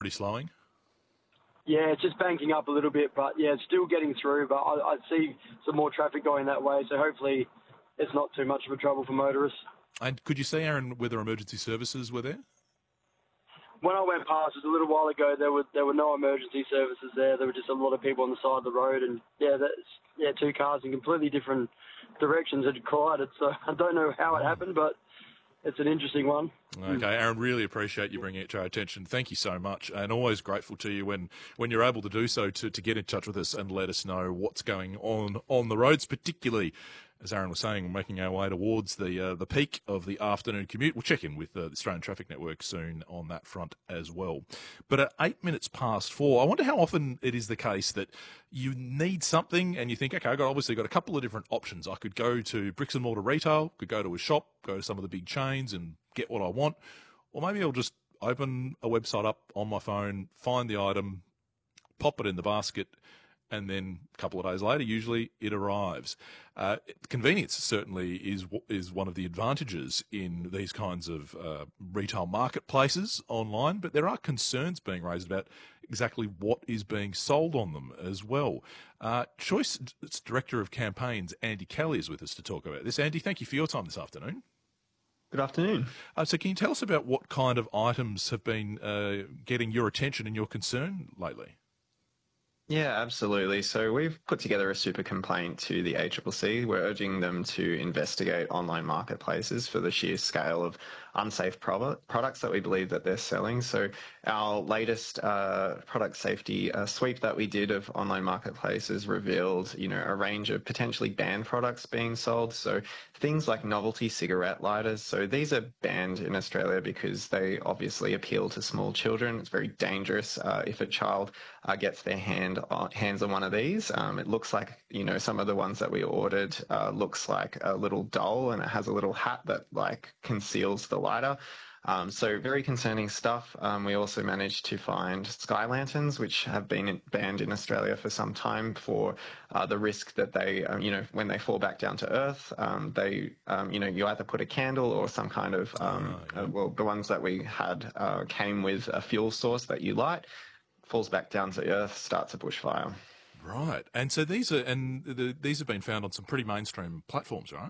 pretty slowing? Yeah, it's just banking up a little bit, but yeah, it's still getting through. But I see some more traffic going that way, so hopefully it's not too much of a trouble for motorists. And could you see, Aaron, whether emergency services were there? When I went past just a little while ago, there were no emergency services there. There were just a lot of people on the side of the road, and two cars in completely different directions had collided. So I don't know how it happened, but it's an interesting one. Okay, Aaron, really appreciate you bringing it to our attention. Thank you so much, and always grateful to you when you're able to do so to get in touch with us and let us know what's going on the roads, particularly, as Aaron was saying, we're making our way towards the peak of the afternoon commute. We'll check in with the Australian Traffic Network soon on that front as well. But at 8 minutes past 4, I wonder how often it is the case that you need something and you think, okay, I've obviously got a couple of different options. I could go to bricks and mortar retail, could go to a shop, go to some of the big chains and get what I want, or maybe I'll just open a website up on my phone, find the item, pop it in the basket, and then a couple of days later, usually it arrives. Convenience certainly is one of the advantages in these kinds of retail marketplaces online, but there are concerns being raised about exactly what is being sold on them as well. Choice Director of Campaigns, Andy Kelly, is with us to talk about this. Andy, thank you for your time this afternoon. Good afternoon. So can you tell us about what kind of items have been getting your attention and your concern lately? Yeah, absolutely. So we've put together a super complaint to the ACCC. We're urging them to investigate online marketplaces for the sheer scale of unsafe products that we believe that they're selling. So our latest product safety sweep that we did of online marketplaces revealed, a range of potentially banned products being sold. So things like novelty cigarette lighters. So these are banned in Australia because they obviously appeal to small children. It's very dangerous if a child gets their hands on one of these. It looks like, some of the ones that we ordered looks like a little doll, and it has a little hat that conceals the lighter. So very concerning stuff. We also managed to find sky lanterns, which have been banned in Australia for some time for the risk that they, when they fall back down to earth, you either put a candle or some kind of, the ones that we had came with a fuel source that you light, falls back down to earth, starts a bushfire. Right. And so these have been found on some pretty mainstream platforms, right?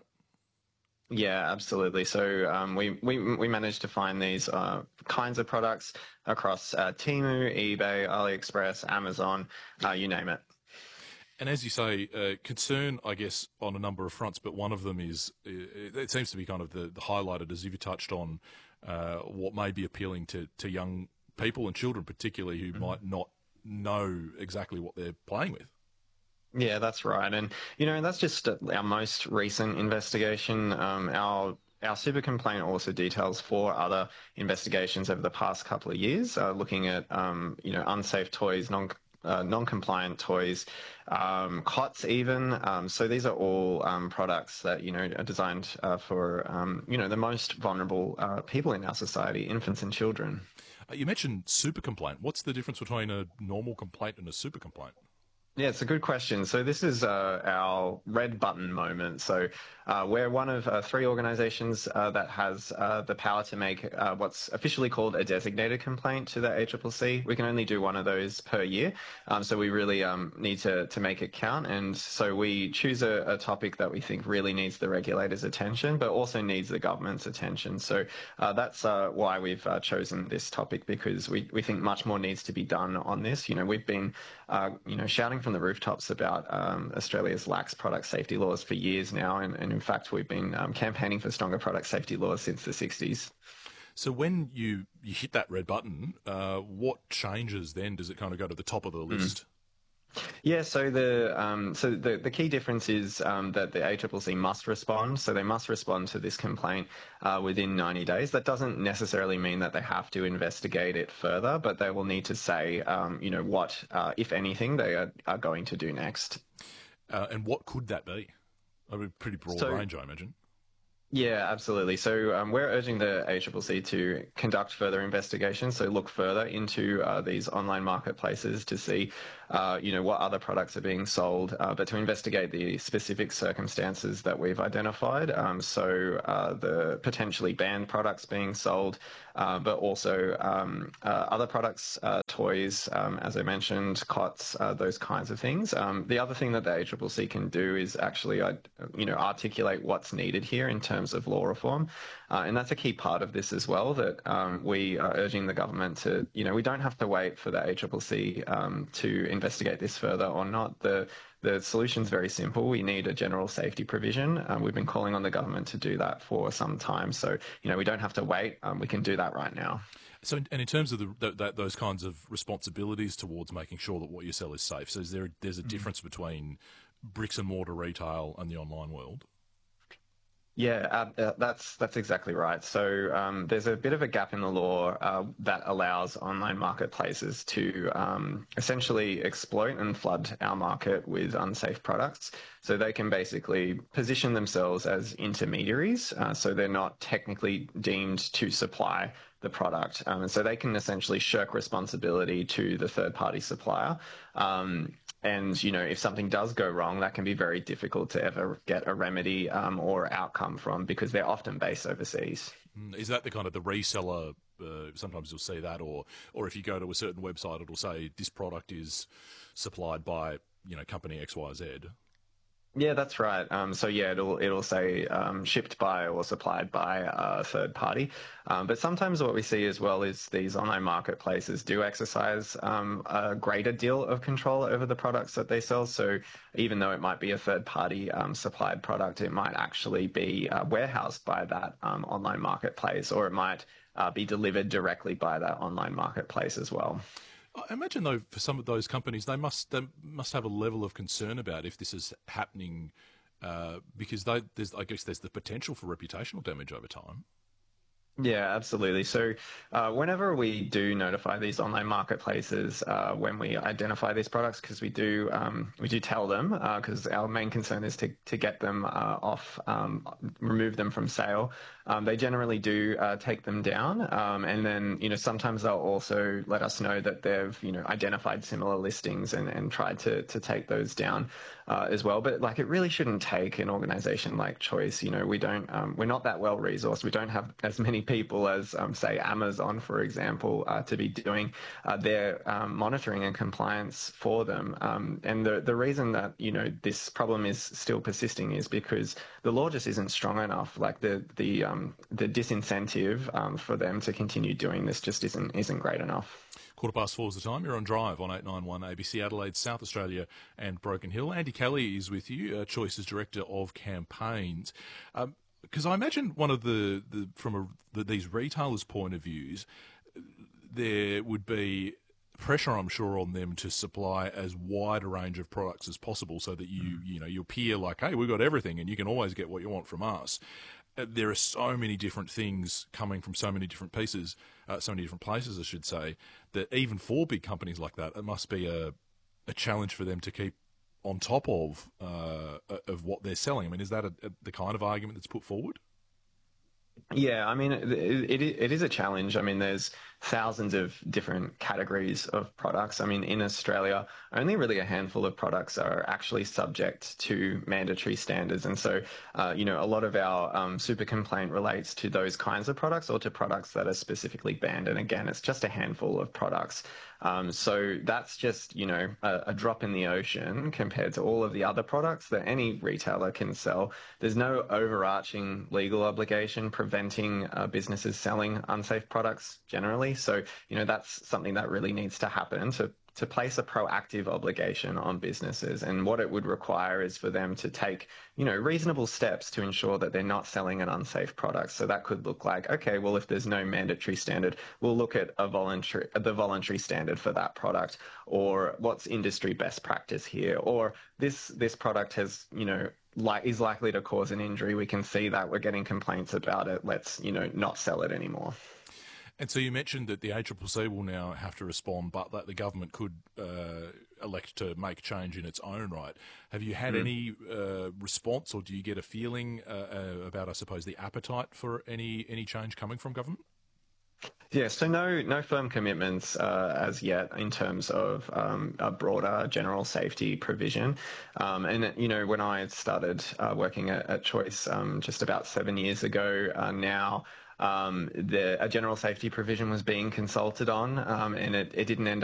Yeah, absolutely. So we managed to find these kinds of products across Temu, eBay, AliExpress, Amazon, you name it. And as you say, concern, I guess, on a number of fronts, but one of them is, it seems to be kind of the highlighted, as you've touched on, what may be appealing to young people and children particularly who might not know exactly what they're playing with. Yeah, that's right. And, that's just our most recent investigation. Our super complaint also details 4 other investigations over the past couple of years, looking at, unsafe toys, non-compliant toys, cots even. So these are all products that, are designed for, the most vulnerable people in our society, infants and children. You mentioned super complaint. What's the difference between a normal complaint and a super complaint? Yeah, it's a good question. So this is our red button moment. So we're one of 3 organisations that has the power to make what's officially called a designated complaint to the ACCC. We can only do one of those per year. So we really need to make it count. And so we choose a topic that we think really needs the regulator's attention, but also needs the government's attention. So that's why we've chosen this topic, because we think much more needs to be done on this. We've been, shouting from the rooftops about Australia's lax product safety laws for years now, and in fact we've been campaigning for stronger product safety laws since the 60s. So when you hit that red button, what changes then? Does it kind of go to the top of the list? Yeah, so the key difference is that the ACCC must respond. So they must respond to this complaint within 90 days. That doesn't necessarily mean that they have to investigate it further, but they will need to say, what, if anything, they are going to do next. And what could that be? A pretty broad range, I imagine. Yeah, absolutely. So we're urging the ACCC to conduct further investigations, so look further into these online marketplaces to see, what other products are being sold, but to investigate the specific circumstances that we've identified. The potentially banned products being sold, but also other products, toys, as I mentioned, cots, those kinds of things. The other thing that the ACCC can do is actually, articulate what's needed here in terms of law reform. And that's a key part of this as well, that we are urging the government to, we don't have to wait for the ACCC to investigate this further or not. The solution's very simple. We need a general safety provision. We've been calling on the government to do that for some time. So, we don't have to wait. We can do that right now. So, and in terms of those kinds of responsibilities towards making sure that what you sell is safe, so there's a difference between bricks and mortar retail and the online world? Yeah, that's exactly right. So there's a bit of a gap in the law that allows online marketplaces to essentially exploit and flood our market with unsafe products. So they can basically position themselves as intermediaries, so they're not technically deemed to supply the product. And so they can essentially shirk responsibility to the third-party supplier. And, if something does go wrong, that can be very difficult to ever get a remedy or outcome from, because they're often based overseas. Is that the kind of the reseller? Sometimes you'll see that, or if you go to a certain website, it'll say this product is supplied by, company XYZ. Yeah, that's right. It'll say shipped by or supplied by a third party. But sometimes what we see as well is these online marketplaces do exercise a greater deal of control over the products that they sell. So even though it might be a third party supplied product, it might actually be warehoused by that online marketplace, or it might be delivered directly by that online marketplace as well. I imagine, though, for some of those companies, they must have a level of concern about if this is happening, because there's the potential for reputational damage over time. Yeah, absolutely. So whenever we do notify these online marketplaces, when we identify these products, because we do tell them, because our main concern is to get them off, remove them from sale. They generally do take them down, and then sometimes they'll also let us know that they've identified similar listings and tried to take those down as well. But it really shouldn't take an organization like Choice. We're not that well resourced. We don't have as many people as say Amazon, for example, to be doing their monitoring and compliance for them. And the reason that this problem is still persisting is because the law just isn't strong enough. The disincentive for them to continue doing this just isn't great enough. 4:15 is the time. You're on Drive on 891 ABC Adelaide, South Australia and Broken Hill. Andy Kelly is with you, Choice's Director of Campaigns. Because I imagine one of these retailers' point of views, there would be pressure, I'm sure, on them to supply as wide a range of products as possible, so that you appear like, hey, we've got everything and you can always get what you want from us. There are so many different things coming from so many different places, I should say, that even for big companies like that, it must be a challenge for them to keep on top of what they're selling. I mean, is that the kind of argument that's put forward? Yeah, I mean, it is a challenge. I mean, there's thousands of different categories of products. I mean, in Australia, only really a handful of products are actually subject to mandatory standards. And so, a lot of our super complaint relates to those kinds of products, or to products that are specifically banned. And again, it's just a handful of products. So that's just, a drop in the ocean compared to all of the other products that any retailer can sell. There's no overarching legal obligation preventing businesses selling unsafe products generally. So, that's something that really needs to happen to place a proactive obligation on businesses. And what it would require is for them to take, reasonable steps to ensure that they're not selling an unsafe product. So that could look like, okay, well, if there's no mandatory standard, we'll look at the voluntary standard for that product, or what's industry best practice here, or this product has, is likely to cause an injury. We can see that we're getting complaints about it. Let's, not sell it anymore. And so you mentioned that the ACCC will now have to respond, but that the government could elect to make change in its own right. Have you had any response, or do you get a feeling about, I suppose, the appetite for any change coming from government? Yeah, so no firm commitments as yet in terms of a broader general safety provision. And, you know, when I started working at Choice just about 7 years ago now, a general safety provision was being consulted on, and it didn't end